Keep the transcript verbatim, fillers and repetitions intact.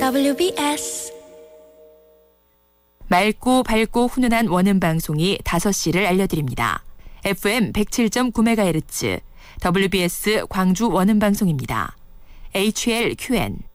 더블유비에스 맑고 밝고 훈훈한 원음 방송이 다섯 시를 알려드립니다. 에프엠 백칠 점 구 메가헤르츠 더블유비에스 광주 원음 방송입니다. 에이치엘큐엔